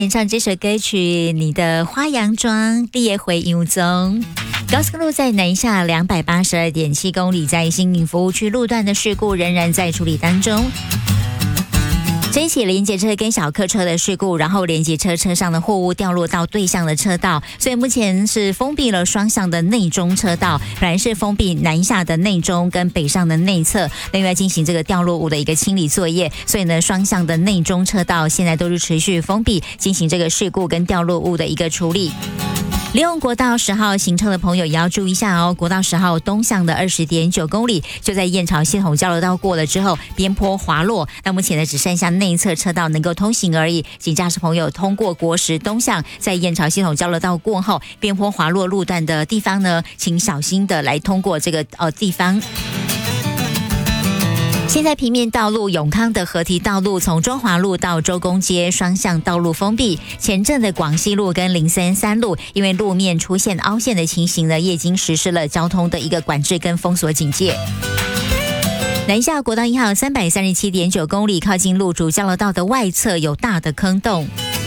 演唱这首歌曲《你的花洋装》列回游中。高速公路在南下282.7公里，在新营服务区路段的事故仍然在处理当中。这一起连接车跟小客车的事故，然后连接车车上的货物掉落到对向的车道，所以目前是封闭了双向的内中车道，本来是封闭南下的内中跟北上的内侧，另外进行这个掉落物的一个清理作业，所以呢，双向的内中车道现在都是持续封闭，进行这个事故跟掉落物的一个处理。利用国道10号行车的朋友也要注意一下哦，国道10号东向的20.9公里，就在燕巢系统交流道过了之后，边坡滑落，那目前呢只剩下内侧车道能够通行而已，请驾驶朋友通过国10东向，在燕巢系统交流道过后，边坡滑落路段的地方呢，请小心的来通过这个地方。现在平面道路永康的合体道路从中华路到周公街双向道路封闭，前镇的广西路跟033路因为路面出现凹陷的情形呢，也已经实施了交通的一个管制跟封锁警戒。南下国道1号337.9公里，靠近路主交流道的外侧有大的坑洞。